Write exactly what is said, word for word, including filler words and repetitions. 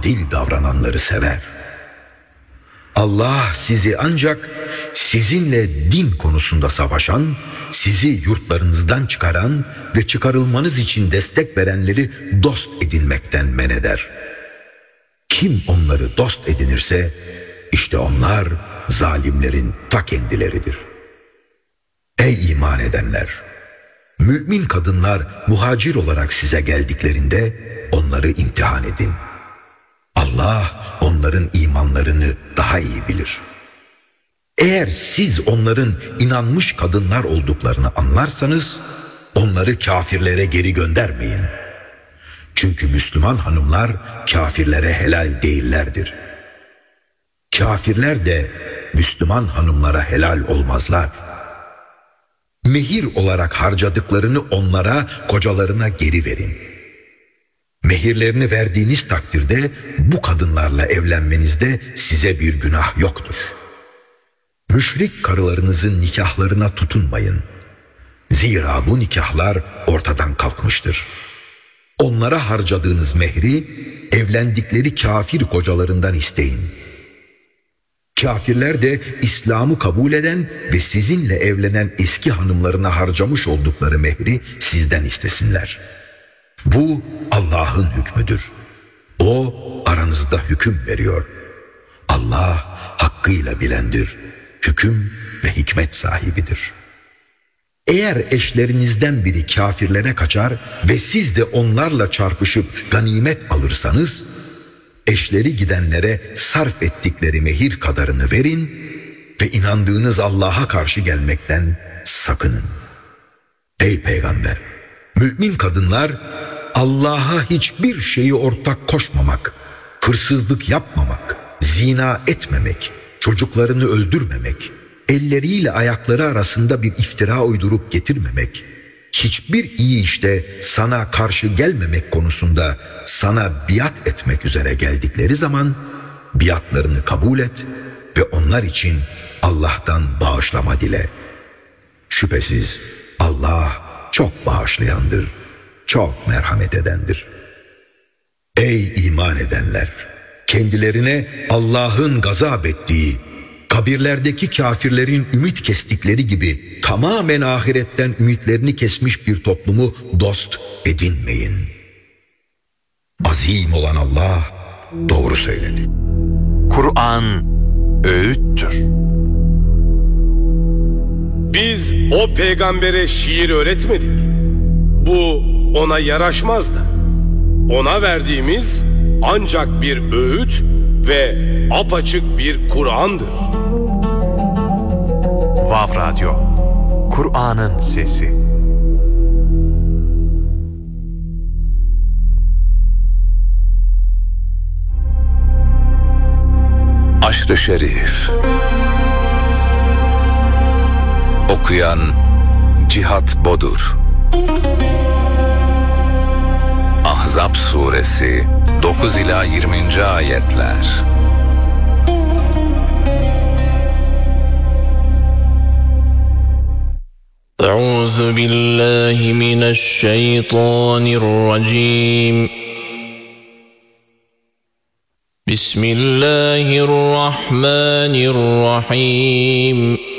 adil davrananları sever. Allah sizi ancak sizinle din konusunda savaşan, sizi yurtlarınızdan çıkaran ve çıkarılmanız için destek verenleri dost edinmekten men eder. Kim onları dost edinirse, işte onlar zalimlerin ta kendileridir. Ey iman edenler! Mümin kadınlar muhacir olarak size geldiklerinde onları imtihan edin. Allah onların imanlarını daha iyi bilir. Eğer siz onların inanmış kadınlar olduklarını anlarsanız, onları kafirlere geri göndermeyin. Çünkü Müslüman hanımlar kafirlere helal değillerdir. Kafirler de Müslüman hanımlara helal olmazlar. Mehir olarak harcadıklarını onlara, kocalarına geri verin. Mehirlerini verdiğiniz takdirde bu kadınlarla evlenmenizde size bir günah yoktur. Müşrik karılarınızın nikahlarına tutunmayın. Zira bu nikahlar ortadan kalkmıştır. Onlara harcadığınız mehri evlendikleri kafir kocalarından isteyin. Kafirler de İslam'ı kabul eden ve sizinle evlenen eski hanımlarına harcamış oldukları mehri sizden istesinler. Bu Allah'ın hükmüdür. O aranızda hüküm veriyor. Allah hakkıyla bilendir, hüküm ve hikmet sahibidir. Eğer eşlerinizden biri kafirlere kaçar ve siz de onlarla çarpışıp ganimet alırsanız, eşleri gidenlere sarf ettikleri mehir kadarını verin ve inandığınız Allah'a karşı gelmekten sakının. Ey Peygamber! Mümin kadınlar Allah'a hiçbir şeyi ortak koşmamak, hırsızlık yapmamak, zina etmemek, çocuklarını öldürmemek, elleriyle ayakları arasında bir iftira uydurup getirmemek, hiçbir iyi işte sana karşı gelmemek konusunda sana biat etmek üzere geldikleri zaman biatlarını kabul et ve onlar için Allah'tan bağışlama dile. Şüphesiz Allah çok bağışlayandır, çok merhamet edendir. Ey iman edenler! Kendilerine Allah'ın gazap ettiği, kabirlerdeki kafirlerin ümit kestikleri gibi tamamen ahiretten ümitlerini kesmiş bir toplumu dost edinmeyin. Azim olan Allah doğru söyledi. Kur'an öğüttür. Biz o peygambere şiir öğretmedik. Bu ona yaraşmaz da. Ona verdiğimiz ancak bir öğüt ve apaçık bir Kur'an'dır. Vav Radyo, Kur'an'ın sesi. Aşr-ı Şerif. Okuyan Cihat Bodur. Ahzab Suresi dokuz ila yirminci ayetler. Euzu billahi mineşşeytanirracim. Bismillahirrahmanirrahim.